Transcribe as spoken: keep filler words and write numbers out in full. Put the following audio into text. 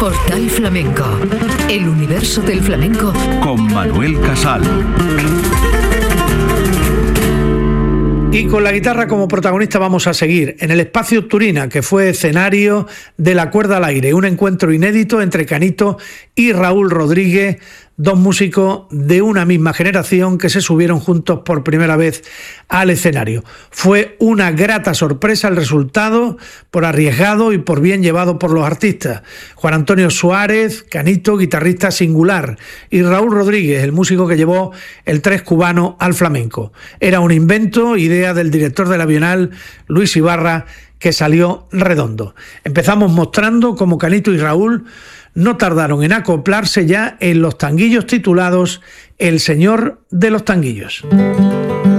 Portal Flamenco, el universo del flamenco con Manuel Casal. Y con la guitarra como protagonista vamos a seguir en el Espacio Turina, que fue escenario de La Cuerda al Aire, un encuentro inédito entre Canito y Raúl Rodríguez, dos músicos de una misma generación que se subieron juntos por primera vez al escenario. Fue una grata sorpresa el resultado, por arriesgado y por bien llevado por los artistas. Juan Antonio Suárez, Canito, guitarrista singular, y Raúl Rodríguez, el músico que llevó el tres cubano al flamenco. Era un invento, idea del director de la Bienal, Luis Ibarra, que salió redondo. Empezamos mostrando cómo Canito y Raúl no tardaron en acoplarse ya en los tanguillos titulados El Señor de los Tanguillos.